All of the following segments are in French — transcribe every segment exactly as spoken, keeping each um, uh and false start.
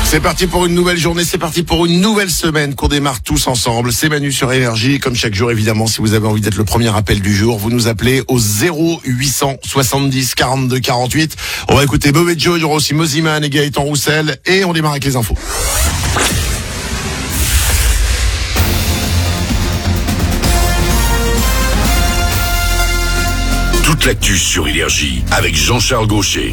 C'est parti pour une nouvelle journée, c'est parti pour une nouvelle semaine qu'on démarre tous ensemble. C'est Manu sur Énergie. Comme chaque jour, évidemment, si vous avez envie d'être le premier appel du jour, vous nous appelez au zéro huit cent soixante-dix quarante-deux quarante-huit. On va écouter Bob et Joe, il y aura aussi Moziman et Gaëtan Roussel et on démarre avec les infos. Toute l'actu sur Énergie avec Jean-Charles Gaucher.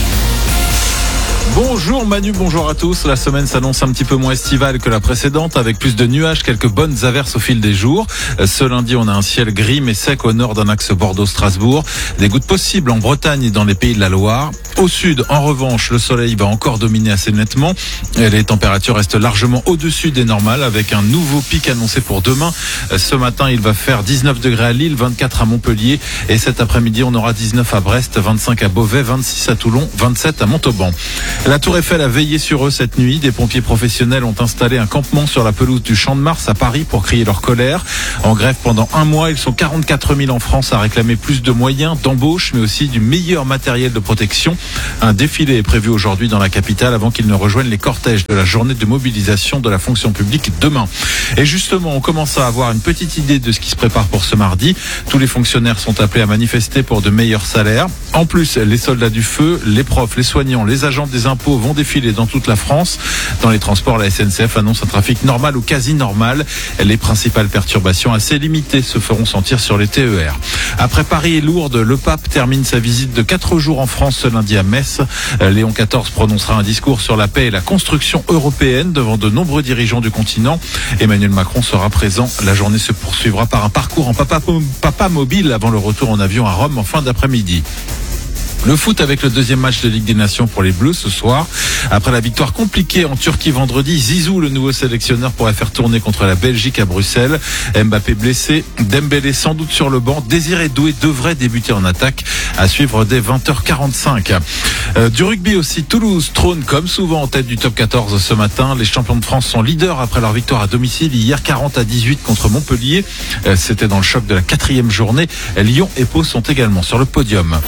Bonjour Manu, bonjour à tous. La semaine s'annonce un petit peu moins estivale que la précédente, avec plus de nuages, quelques bonnes averses au fil des jours. Ce lundi, on a un ciel gris mais sec au nord d'un axe Bordeaux-Strasbourg. Des gouttes possibles en Bretagne et dans les pays de la Loire. Au sud, en revanche, le soleil va encore dominer assez nettement. Et les températures restent largement au-dessus des normales, avec un nouveau pic annoncé pour demain. Ce matin, il va faire dix-neuf degrés à Lille, vingt-quatre à Montpellier. Et cet après-midi, on aura dix-neuf à Brest, vingt-cinq à Beauvais, vingt-six à Toulon, vingt-sept à Montauban. La Tour Eiffel a veillé sur eux cette nuit. Des pompiers professionnels ont installé un campement sur la pelouse du Champ de Mars à Paris pour crier leur colère. En grève pendant un mois, ils sont quarante-quatre mille en France à réclamer plus de moyens d'embauche, mais aussi du meilleur matériel de protection. Un défilé est prévu aujourd'hui dans la capitale avant qu'ils ne rejoignent les cortèges de la journée de mobilisation de la fonction publique demain. Et justement, on commence à avoir une petite idée de ce qui se prépare pour ce mardi. Tous les fonctionnaires sont appelés à manifester pour de meilleurs salaires. En plus, les soldats du feu, les profs, les soignants, les agents des impôts vont défiler dans toute la France. Dans les transports, la S N C F annonce un trafic normal ou quasi normal. Les principales perturbations assez limitées se feront sentir sur les T E R. Après Paris et Lourdes, le pape termine sa visite de quatre jours en France ce lundi à Metz. Léon quatorze prononcera un discours sur la paix et la construction européenne devant de nombreux dirigeants du continent. Emmanuel Macron sera présent. La journée se poursuivra par un parcours en papa, papa mobile avant le retour en avion à Rome en fin d'après-midi. Le foot avec le deuxième match de Ligue des Nations pour les Bleus ce soir. Après la victoire compliquée en Turquie vendredi, Zizou, le nouveau sélectionneur, pourrait faire tourner contre la Belgique à Bruxelles. Mbappé blessé, Dembélé sans doute sur le banc. Désiré Doué devrait débuter en attaque, à suivre dès vingt heures quarante-cinq. Euh, du rugby aussi, Toulouse trône comme souvent en tête du top quatorze ce matin. Les champions de France sont leaders après leur victoire à domicile hier quarante à dix-huit contre Montpellier. Euh, c'était dans le choc de la quatrième journée. Lyon et Pau sont également sur le podium.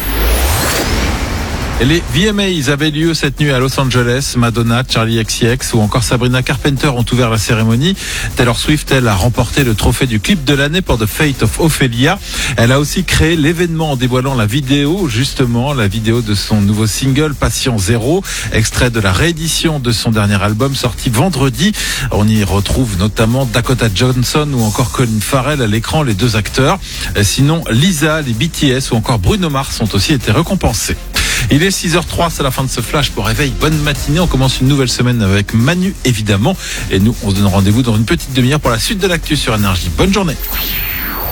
Les V M As avaient lieu cette nuit à Los Angeles. Madonna, Charli X C X ou encore Sabrina Carpenter ont ouvert la cérémonie. Taylor Swift, elle, a remporté le trophée du clip de l'année pour The Fate of Ophelia. Elle a aussi créé l'événement en dévoilant la vidéo, justement, la vidéo de son nouveau single Patient Zéro, extrait de la réédition de son dernier album sorti vendredi. On y retrouve notamment Dakota Johnson ou encore Colin Farrell à l'écran, les deux acteurs. Sinon, Lisa, les B T S ou encore Bruno Mars ont aussi été récompensés. Il est six heures zéro trois, c'est la fin de ce flash pour réveil. Bonne matinée, on commence une nouvelle semaine avec Manu évidemment. Et nous, on se donne rendez-vous dans une petite demi-heure pour la suite de l'actu sur Énergie. Bonne journée.